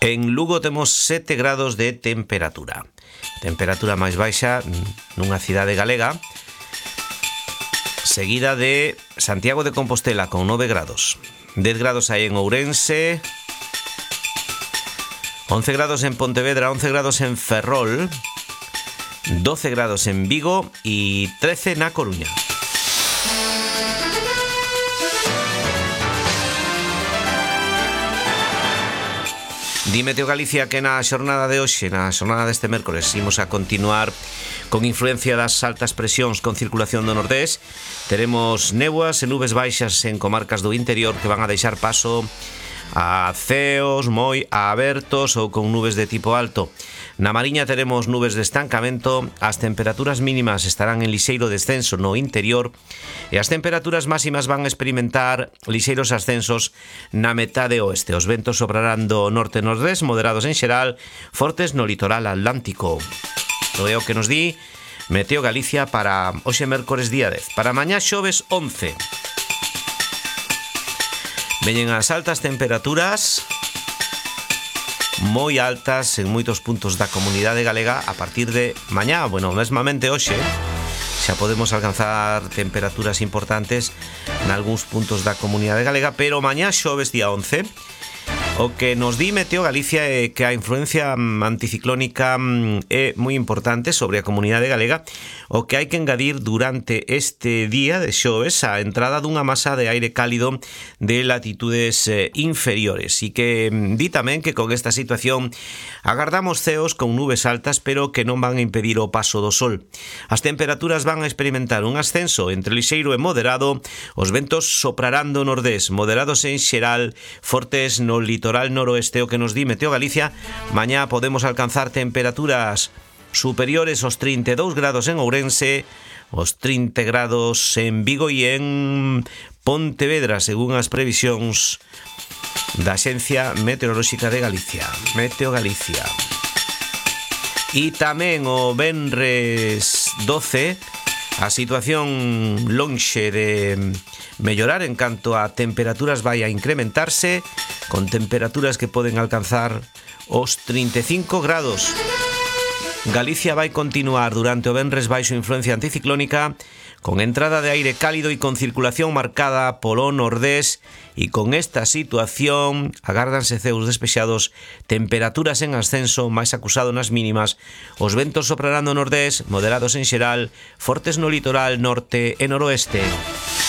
En Lugo temos 7 grados de temperatura. Temperatura máis baixa nunha cidade galega, seguida de Santiago de Compostela con 9 grados. 10 grados aí en Ourense, 11 grados en Pontevedra, 11 grados en Ferrol, 12 grados en Vigo y 13 na Coruña. Di Meteo Galicia que na xornada de hoxe, na xornada deste mércores, imos a continuar con influencia das altas presións con circulación do nordés. Teremos néboas e nubes baixas en comarcas do interior que van a deixar paso a ceos moi abertos ou con nubes de tipo alto. Na Mariña teremos nubes de estancamento, as temperaturas mínimas estarán en lixeiro descenso no interior e as temperaturas máximas van a experimentar lixeiros ascensos na metade oeste. Os ventos soprarán do norte-nordés, moderados en xeral, fortes no litoral atlántico. É o que nos di Meteo Galicia para hoxe mércores día 10. Para mañá xoves 11. Veñen as altas temperaturas moi altas en moitos puntos da comunidade galega a partir de mañá. Bueno, mesmamente hoxe xa podemos alcanzar temperaturas importantes nalgúns puntos da comunidade galega, pero mañá xoves día 11. O que nos di Meteo Galicia é que a influencia anticiclónica é moi importante sobre a comunidade galega, o que hai que engadir durante este día de xoves a entrada dunha masa de aire cálido de latitudes inferiores, e que di tamén que con esta situación agardamos ceos con nubes altas, pero que non van a impedir o paso do sol. As temperaturas van a experimentar un ascenso entre lixeiro e moderado, os ventos soprarán do nordés, moderados en xeral, fortes no litoral noroeste. O que nos di Meteo Galicia, mañá podemos alcanzar temperaturas superiores aos 32 grados en Ourense, os 30 grados en Vigo e en Pontevedra, según as previsións da Axencia Meteorolóxica de Galicia, Meteo Galicia. E tamén o venres 12, a situación lonxe de mellorar en canto a temperaturas vai a incrementarse, con temperaturas que poden alcanzar os 35 grados. Galicia vai continuar durante o venres baixo influencia anticiclónica, con entrada de aire cálido e con circulación marcada polo nordés, e con esta situación agárdanse ceos despexados, temperaturas en ascenso, máis acusado nas mínimas, os ventos soprarán do nordés, moderados en xeral, fortes no litoral norte e noroeste.